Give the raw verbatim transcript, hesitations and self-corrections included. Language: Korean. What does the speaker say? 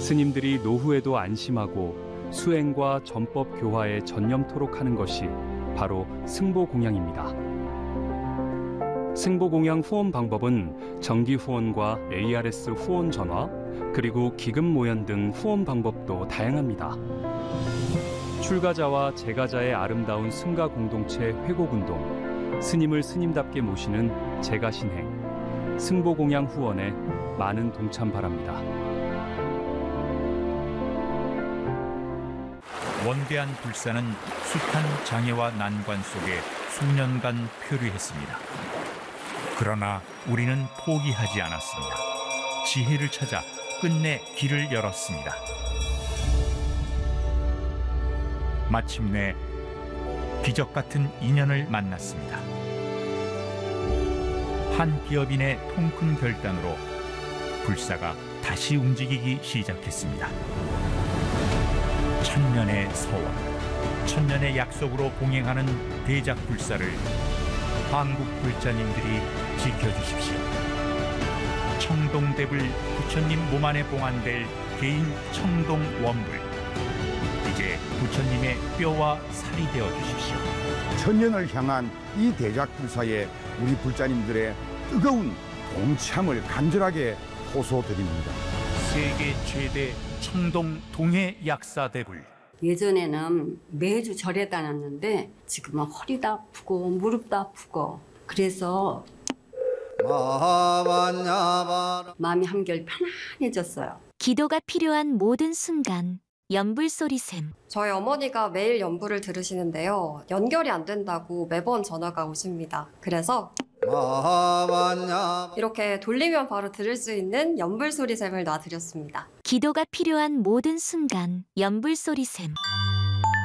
스님들이 노후에도 안심하고 수행과 전법 교화에 전념토록 하는 것이 바로 승보공양입니다. 승보공양 후원 방법은 정기 후원과 에이아르에스 후원 전화, 그리고 기금 모연 등 후원 방법도 다양합니다. 출가자와 재가자의 아름다운 승가 공동체 회곡운동, 스님을 스님답게 모시는 재가신행, 승보공양 후원에 많은 동참 바랍니다. 원대한 불사는 숱한 장애와 난관 속에 수년간 표류했습니다. 그러나 우리는 포기하지 않았습니다. 지혜를 찾아 끝내 길을 열었습니다. 마침내 기적 같은 인연을 만났습니다. 한 기업인의 통큰 결단으로 불사가 다시 움직이기 시작했습니다. 천년의 서원, 천년의 약속으로 봉행하는 대작불사를 한국 불자님들이 지켜주십시오. 청동대불 부처님 몸 안에 봉안될 개인 청동원불, 이제 부처님의 뼈와 살이 되어 주십시오. 천년을 향한 이 대작불사에 우리 불자님들의 뜨거운 동참을 간절하게 호소드립니다. 세계 최대 청동 동해 약사대불. 예전에는 매주 절에 다녔는데 지금은 허리도 아프고 무릎도 아프고 그래서 마음이 한결 편안해졌어요. 기도가 필요한 모든 순간 연불소리샘. 저희 어머니가 매일 연불을 들으시는데요. 연결이 안 된다고 매번 전화가 오십니다. 그래서 이렇게 돌리면 바로 들을 수 있는 연불소리샘을 놔드렸습니다. 기도가 필요한 모든 순간 연불소리샘.